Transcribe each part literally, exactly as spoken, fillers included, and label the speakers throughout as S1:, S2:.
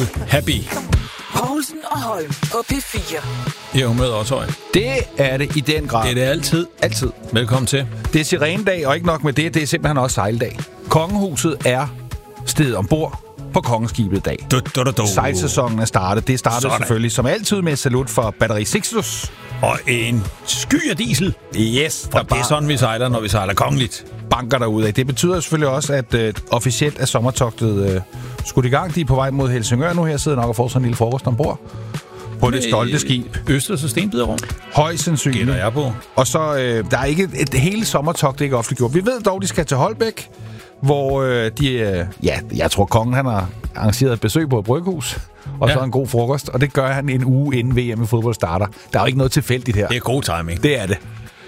S1: Happy.
S2: Poulsen og Holm på P fire.
S1: I er humøret også, høj.
S3: Det er det i den grad.
S1: Det er det altid.
S3: Altid.
S1: Velkommen til.
S3: Det er sirenedag, og ikke nok med det, det er simpelthen også sejldag. Kongehuset er stedet ombord på kongeskibet i dag.
S1: Du, du, du, du.
S3: Sejlsæsonen er startet. Det startede
S1: Sådan.
S3: selvfølgelig som altid med et salut for Batteri Sixtus.
S1: Og en sky af diesel.
S3: Yes,
S1: For det er sådan, vi sejler, når vi sejler kongeligt.
S3: Banker derudad. Det betyder selvfølgelig også, at øh, officielt er sommertogtet øh, skudt i gang. De er på vej mod Helsingør nu. Her sidder nok og får sådan en lille frokost ombord på det stolte skib.
S1: Østers og Stenbiderrum.
S3: Højst sandsynligt.
S1: Gætter jeg på.
S3: Og så, øh, der er ikke et, et hele sommertogt, det er ikke offentliggjort. Vi ved dog, de skal til Holbæk, hvor øh, de, øh, ja, jeg tror, kongen han har arrangeret et besøg på et bryghus, og ja. så en god frokost, og det gør han en uge inden V M i fodbold starter. Der er jo ikke noget tilfældigt her.
S1: Det er god timing.
S3: Det er det.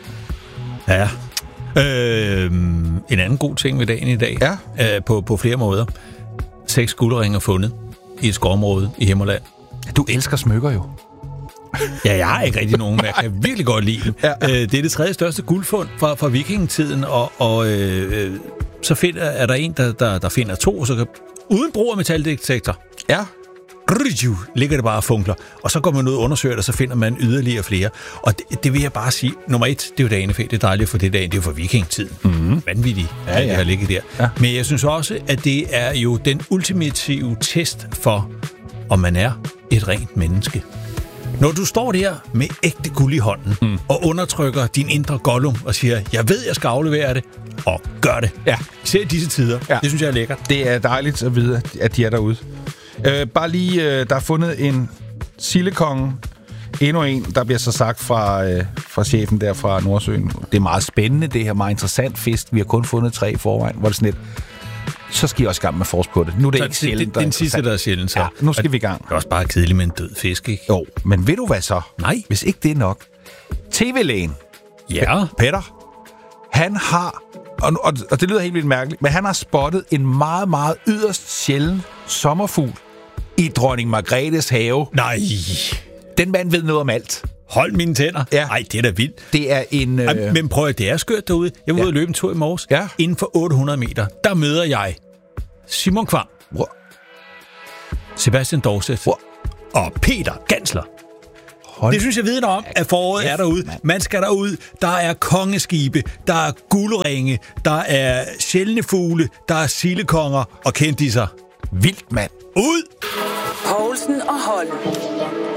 S1: Ja. Øh, en anden god ting ved dagen i dag,
S3: Ja.
S1: øh, på, på flere måder. Seks guldringer fundet i et skovområde i Himmerland.
S3: Du elsker smykker jo.
S1: Ja, jeg har ikke rigtig nogen, men jeg kan virkelig godt lide dem.
S3: Ja.
S1: Øh, det er det tredje største guldfund fra, fra vikingetiden, og, og øh, så finder, er der en, der, der, der finder to, så kan, uden brug af metaldetektor,
S3: Ja.
S1: ligger det bare og funkler. Og så går man ud og undersøger det, og så finder man yderligere flere. Og det, det vil jeg bare sige. Nummer et, det er jo danefæ. Det er dejligt at få det dagen. Det er jo for vikingetiden. Mm-hmm. Vanvittigt,
S3: Ja,
S1: at
S3: ja.
S1: det har ligget der.
S3: Ja.
S1: Men jeg synes også, at det er jo den ultimative test for, om man er et rent menneske. Når du står der med ægte guld i hånden, mm. og undertrykker din indre Gollum og siger, jeg ved, jeg skal aflevere det, og gør det.
S3: Ja.
S1: Især i disse tider.
S3: Ja.
S1: Det synes jeg er lækkert.
S3: Det er dejligt at vide, at de er derude. Øh, bare lige, øh, der er fundet en sildekonge. Endnu en, der bliver så sagt fra, øh, fra chefen der fra Nordsøen. Det er meget spændende, det her meget interessant fisk. Vi har kun fundet tre i forvejen. Hvor det sådan lidt, så skal I også i gang med at forske på det. Nu er det
S1: Så
S3: ikke
S1: det,
S3: sjældent,
S1: det, det er den sidste, der er sjældent. Så.
S3: Ja, nu skal vi i gang.
S1: Det er også bare kedeligt med en død fisk, ikke?
S3: Jo, men ved du hvad så?
S1: Nej.
S3: Hvis ikke det er nok. T V-lægen,
S1: Ja.
S3: Petter, han har, og, og, og det lyder helt vildt mærkeligt, men han har spottet en meget, meget yderst sjælden sommerfugl i dronning Margrethes have.
S1: Nej.
S3: Den mand ved noget om alt.
S1: Hold mine tænder.
S3: Ja.
S1: Ej, det er da vildt.
S3: Det er en... Øh...
S1: Ej, men prøv at det er skørt derude. Jeg var
S3: Ja.
S1: ude at løbe en tur i morges.
S3: Ja.
S1: Inden for otte hundrede meter, der møder jeg Simon Kvam,
S3: Wow.
S1: Sebastian Dorset
S3: Wow.
S1: og Peter Gansler.
S3: Hold.
S1: Det synes jeg vidner om, at foråret er derude. Man skal derud. Der er kongeskibe, der er guldringe, der er sjældne fugle, der er sildekonger og kendisser.
S3: Vildt, mand.
S1: Ud!
S2: Poulsen og Holm.